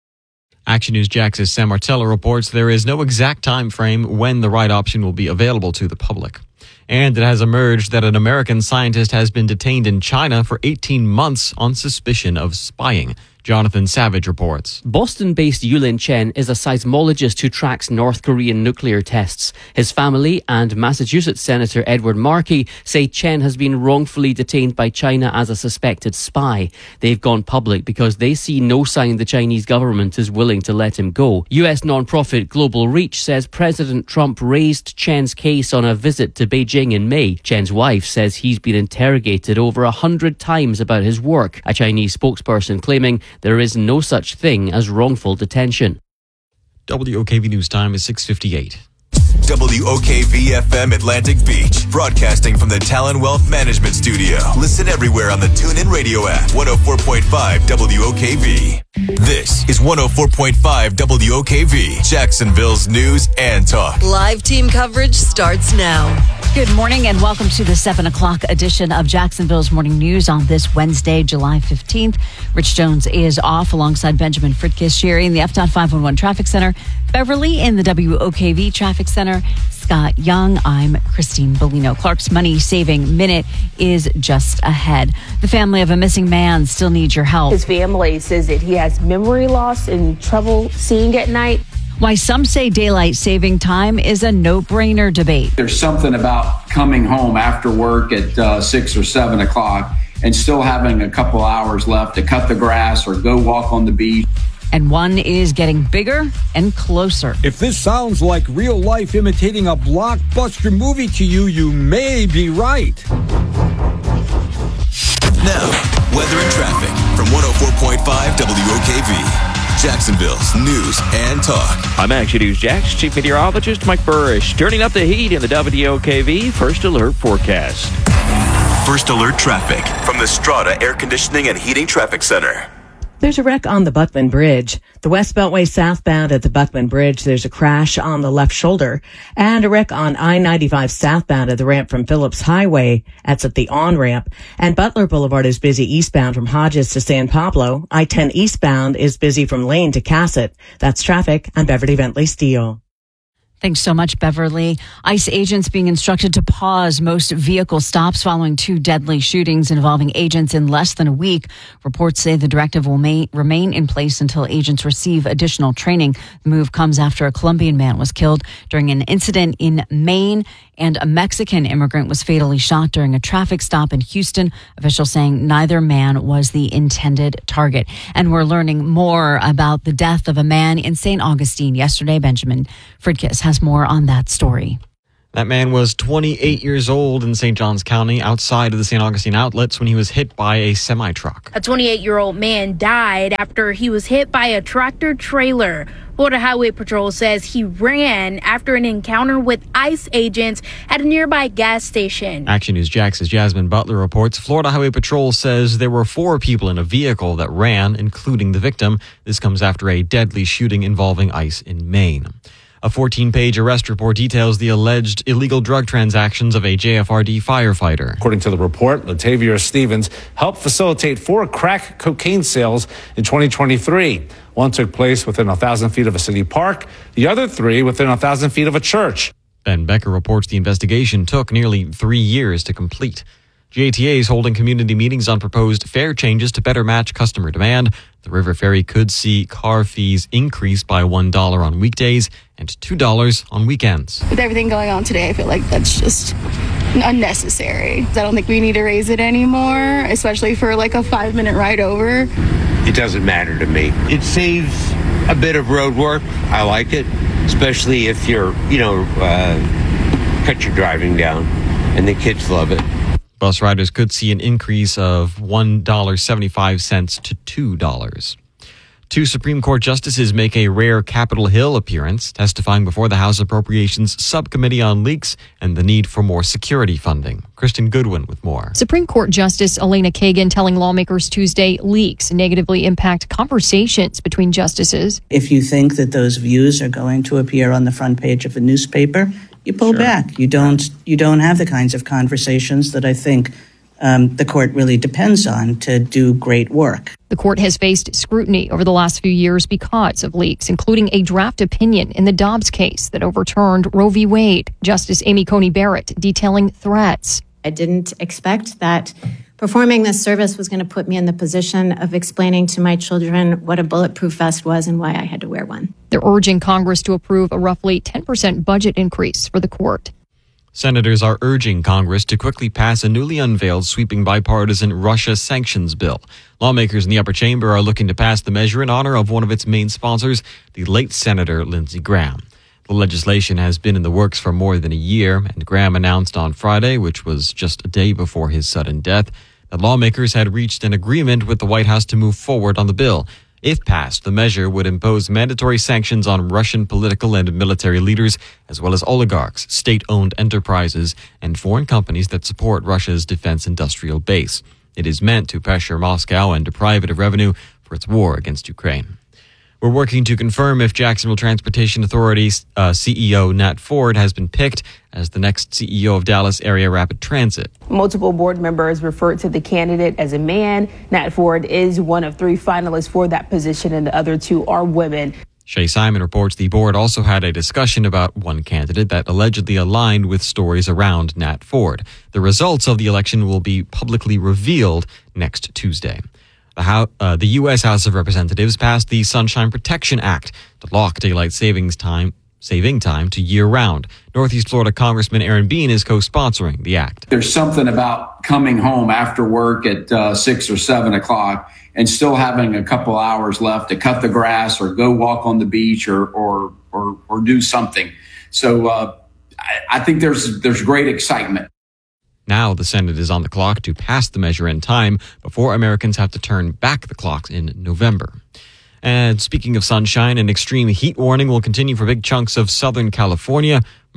Action News Jax's Sam Martello reports there is no exact time frame when the ride option will be available to the public. And it has emerged that an American scientist has been detained in China for eighteen months on suspicion of spying. Jonathan Savage reports. Boston-based Yulin Chen is a seismologist who tracks North Korean nuclear tests. His family and Massachusetts Senator Edward Markey say Chen has been wrongfully detained by China as a suspected spy. They've gone public because they see no sign the Chinese government is willing to let him go. U S nonprofit Global Reach says President Trump raised Chen's case on a visit to Beijing in May. Chen's wife says he's been interrogated over a hundred times about his work, a Chinese spokesperson claiming there is no such thing as wrongful detention. W O K V News Time is six fifty-eight. W O K V F M Atlantic Beach, broadcasting from the Talon Wealth Management Studio. Listen everywhere on the TuneIn Radio app. one oh four point five W O K V. This is one oh four point five W O K V, Jacksonville's news and talk. Live team coverage starts now. Good morning and welcome to the seven o'clock edition of Jacksonville's Morning News on this Wednesday, July fifteenth. Rich Jones is off alongside Benjamin Fritkiss, Sherry in the F DOT five one one Traffic Center, Beverly in the W O K V Traffic Center, Scott Young. I'm Christine Bellino. Clark's Money Saving Minute is just ahead. The family of a missing man still needs your help. His family says that he has memory loss and trouble seeing at night. Why some say daylight saving time is a no-brainer debate. There's something about coming home after work at uh, six or seven o'clock and still having a couple hours left to cut the grass or go walk on the beach. And one is getting bigger and closer. If this sounds like real life imitating a blockbuster movie to you, you may be right. Now, weather and traffic from one oh four point five W O K V. Jacksonville's news and talk. I'm Action News Jax Chief Meteorologist Mike Burrish. Turning up the heat in the W O K V First Alert forecast. First Alert traffic from the Strata Air Conditioning and Heating Traffic Center. There's a wreck on the Buckman Bridge. The West Beltway southbound at the Buckman Bridge, there's a crash on the left shoulder. And a wreck on I ninety-five southbound at the ramp from Phillips Highway. That's at the on-ramp. And Butler Boulevard is busy eastbound from Hodges to San Pablo. I ten eastbound is busy from Lane to Cassett. That's traffic. I'm Beverly Bentley Steele. Thanks so much, Beverly. ICE agents being instructed to pause most vehicle stops following two deadly shootings involving agents in less than a week. Reports say the directive will may, remain in place until agents receive additional training. The move comes after a Colombian man was killed during an incident in Maine, and a Mexican immigrant was fatally shot during a traffic stop in Houston. Officials saying neither man was the intended target. And we're learning more about the death of a man in Saint Augustine yesterday. Benjamin Fridkiss has more on that story. That man was twenty-eight years old in Saint Johns County outside of the Saint Augustine outlets when he was hit by a semi-truck. A twenty-eight-year-old man died after he was hit by a tractor trailer. Florida Highway Patrol says he ran after an encounter with ICE agents at a nearby gas station. Action News Jax's Jasmine Butler reports Florida Highway Patrol says there were four people in a vehicle that ran, including the victim. This comes after a deadly shooting involving ICE in Maine. A fourteen-page arrest report details the alleged illegal drug transactions of a J F R D firefighter. According to the report, Latavia Stevens helped facilitate four crack cocaine sales in twenty twenty-three. One took place within one thousand feet of a city park, the other three within one thousand feet of a church. Ben Becker reports the investigation took nearly three years to complete. G A T A is holding community meetings on proposed fare changes to better match customer demand. The River Ferry could see car fees increase by one dollar on weekdays and two dollars on weekends. With everything going on today, I feel like that's just unnecessary. I don't think we need to raise it anymore, especially for like a five-minute ride over. It doesn't matter to me. It saves a bit of road work. I like it, especially if you're, you know, uh, cut your driving down, and the kids love it. Bus riders could see an increase of one dollar and seventy-five cents to two dollars. Two Supreme Court justices make a rare Capitol Hill appearance, testifying before the House Appropriations Subcommittee on leaks and the need for more security funding. Kristen Goodwin with more. Supreme Court Justice Elena Kagan telling lawmakers Tuesday leaks negatively impact conversations between justices. If you think that those views are going to appear on the front page of a newspaper, you pull sure. back. You don't. You don't have the kinds of conversations that I think um, the court really depends on to do great work. The court has faced scrutiny over the last few years because of leaks, including a draft opinion in the Dobbs case that overturned Roe v. Wade. Justice Amy Coney Barrett detailing threats. I didn't expect that performing this service was going to put me in the position of explaining to my children what a bulletproof vest was and why I had to wear one. They're urging Congress to approve a roughly ten percent budget increase for the court. Senators are urging Congress to quickly pass a newly unveiled sweeping bipartisan Russia sanctions bill. Lawmakers in the upper chamber are looking to pass the measure in honor of one of its main sponsors, the late Senator Lindsey Graham. The legislation has been in the works for more than a year, and Graham announced on Friday, which was just a day before his sudden death, that lawmakers had reached an agreement with the White House to move forward on the bill. If passed, the measure would impose mandatory sanctions on Russian political and military leaders, as well as oligarchs, state-owned enterprises, and foreign companies that support Russia's defense industrial base. It is meant to pressure Moscow and deprive it of revenue for its war against Ukraine. We're working to confirm if Jacksonville Transportation Authority uh, C E O Nat Ford has been picked as the next C E O of Dallas Area Rapid Transit. Multiple board members referred to the candidate as a man. Nat Ford is one of three finalists for that position, and the other two are women. Shay Simon reports the board also had a discussion about one candidate that allegedly aligned with stories around Nat Ford. The results of the election will be publicly revealed next Tuesday. The, House, uh, the U S House of Representatives passed the Sunshine Protection Act to lock daylight savings time, saving time to year-round. Northeast Florida Congressman Aaron Bean is co-sponsoring the act. There's something about coming home after work at uh, six or seven o'clock and still having a couple hours left to cut the grass or go walk on the beach or or or, or do something. So uh, I, I think there's there's great excitement. Now the Senate is on the clock to pass the measure in time before Americans have to turn back the clocks in November. And speaking of sunshine, an extreme heat warning will continue for big chunks of Southern California.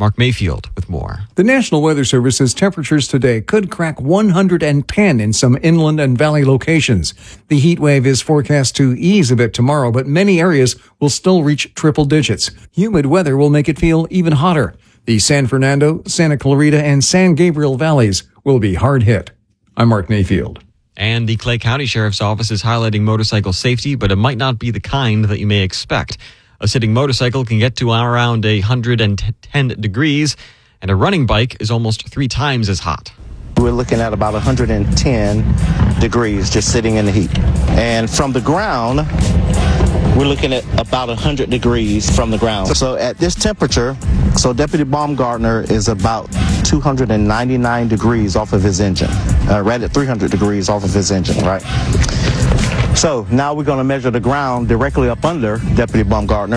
Mark Mayfield with more. The National Weather Service says temperatures today could crack one hundred ten in some inland and valley locations. The heat wave is forecast to ease a bit tomorrow, but many areas will still reach triple digits. Humid weather will make it feel even hotter. The San Fernando, Santa Clarita, and San Gabriel valleys will be hard hit. I'm Mark Mayfield. And the Clay County Sheriff's Office is highlighting motorcycle safety, but it might not be the kind that you may expect. A sitting motorcycle can get to around one hundred ten degrees, and a running bike is almost three times as hot. We're looking at about one hundred ten degrees just sitting in the heat. And from the ground, we're looking at about one hundred degrees from the ground. So at this temperature, so Deputy Baumgartner is about two hundred ninety-nine degrees off of his engine, uh, right at three hundred degrees off of his engine, right? So now we're going to measure the ground directly up under Deputy Baumgartner.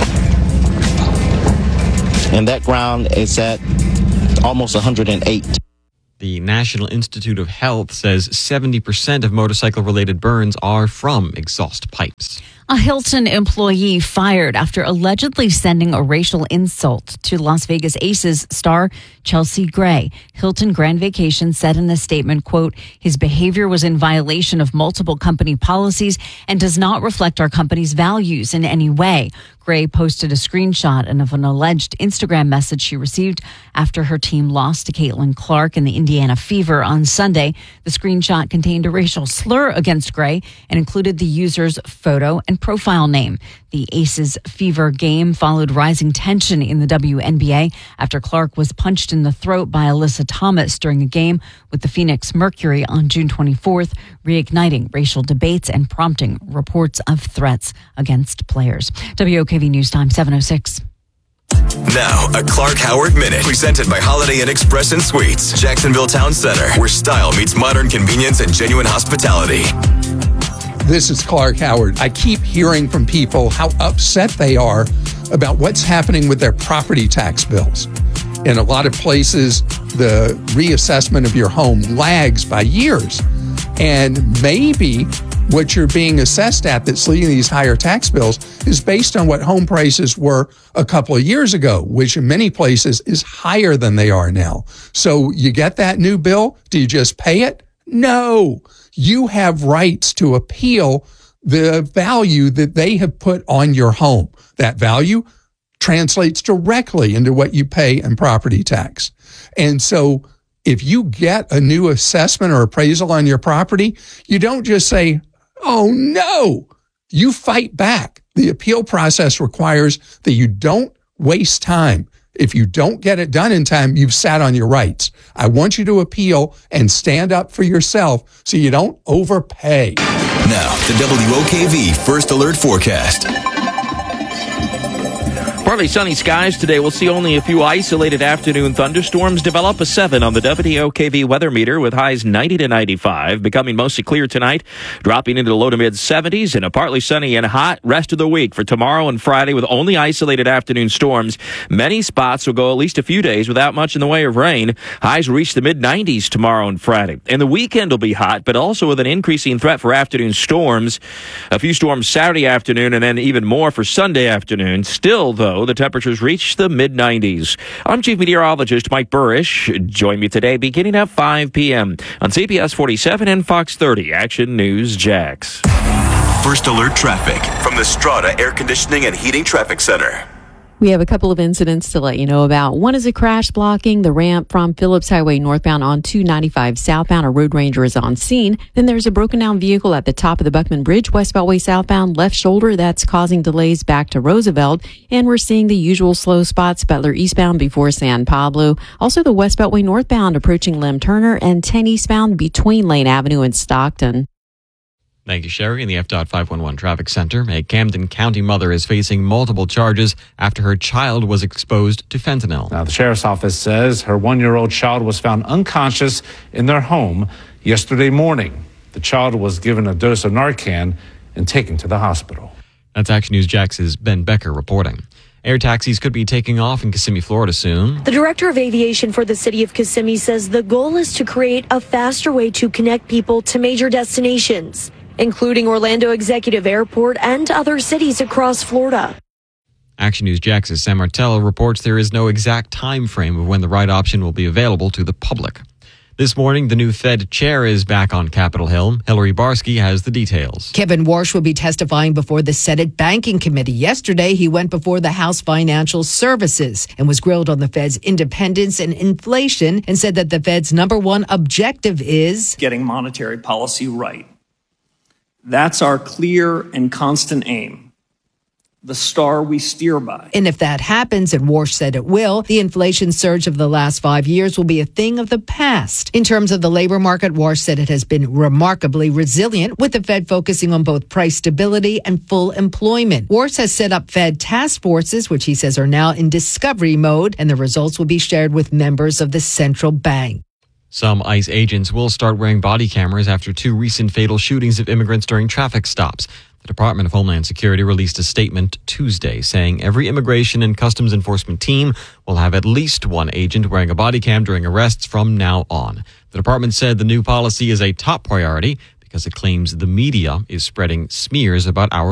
And that ground is at almost one hundred eight. The National Institute of Health says seventy percent of motorcycle-related burns are from exhaust pipes. A Hilton employee fired after allegedly sending a racial insult to Las Vegas Aces star Chelsea Gray. Hilton Grand Vacation said in a statement, quote, his behavior was in violation of multiple company policies and does not reflect our company's values in any way. Gray posted a screenshot of an alleged Instagram message she received after her team lost to Caitlin Clark in the Indiana Fever on Sunday. The screenshot contained a racial slur against Gray and included the user's photo and profile name. The Aces Fever game followed rising tension in the W N B A after Clark was punched in the throat by Alyssa Thomas during a game with the Phoenix Mercury on June twenty-fourth, reigniting racial debates and prompting reports of threats against players. W O K V News Time, seven oh six. Now, a Clark Howard Minute, presented by Holiday Inn Express and Suites, Jacksonville Town Center, where style meets modern convenience and genuine hospitality. This is Clark Howard. I keep hearing from people how upset they are about what's happening with their property tax bills. In a lot of places, the reassessment of your home lags by years. And maybe what you're being assessed at that's leading these higher tax bills is based on what home prices were a couple of years ago, which in many places is higher than they are now. So you get that new bill. Do you just pay it? No. You have rights to appeal the value that they have put on your home. That value translates directly into what you pay in property tax. And so if you get a new assessment or appraisal on your property, you don't just say, oh no, you fight back. The appeal process requires that you don't waste time. If you don't get it done in time, you've sat on your rights. I want you to appeal and stand up for yourself so you don't overpay. Now, the W O K V First Alert Forecast. Partly sunny skies today. We'll see only a few isolated afternoon thunderstorms develop. A seven on the W O K V weather meter with highs ninety to ninety-five. Becoming mostly clear tonight, dropping into the low to mid seventies, and a partly sunny and hot rest of the week for tomorrow and Friday with only isolated afternoon storms. Many spots will go at least a few days without much in the way of rain. Highs will reach the mid nineties tomorrow and Friday. And the weekend will be hot, but also with an increasing threat for afternoon storms. A few storms Saturday afternoon and then even more for Sunday afternoon. Still, though, the temperatures reach the mid nineties. I'm Chief Meteorologist Mike Burrish. Join me today beginning at five p.m. on C B S forty-seven and Fox thirty Action News Jax. First Alert Traffic from the Strata Air Conditioning and Heating Traffic Center. We have a couple of incidents to let you know about. One is a crash blocking the ramp from Phillips Highway northbound on two ninety-five southbound. A road ranger is on scene. Then there's a broken down vehicle at the top of the Buckman Bridge, West Beltway southbound, left shoulder. That's causing delays back to Roosevelt. And we're seeing the usual slow spots, Butler eastbound before San Pablo. Also the West Beltway northbound approaching Lem Turner, and ten eastbound between Lane Avenue and Stockton. Thank you, Sherry. In the F five one one Traffic Center, a Camden County mother is facing multiple charges after her child was exposed to fentanyl. Now, the sheriff's office says her one-year-old child was found unconscious in their home yesterday morning. The child was given a dose of Narcan and taken to the hospital. That's Action News Jax's Ben Becker reporting. Air taxis could be taking off in Kissimmee, Florida soon. The director of aviation for the city of Kissimmee says the goal is to create a faster way to connect people to major destinations, including Orlando Executive Airport and other cities across Florida. Action News Jax's Sam Martello reports there is no exact time frame of when the right option will be available to the public. This morning, the new Fed chair is back on Capitol Hill. Hillary Barsky has the details. Kevin Warsh will be testifying before the Senate Banking Committee. Yesterday, he went before the House Financial Services and was grilled on the Fed's independence and inflation and said that the Fed's number one objective is getting monetary policy right. That's our clear and constant aim. The star we steer by. And if that happens, and Warsh said it will, the inflation surge of the last five years will be a thing of the past. In terms of the labor market, Warsh said it has been remarkably resilient, with the Fed focusing on both price stability and full employment. Warsh has set up Fed task forces, which he says are now in discovery mode, and the results will be shared with members of the central bank. Some ICE agents will start wearing body cameras after two recent fatal shootings of immigrants during traffic stops. The Department of Homeland Security released a statement Tuesday saying every immigration and customs enforcement team will have at least one agent wearing a body cam during arrests from now on. The department said the new policy is a top priority because it claims the media is spreading smears about our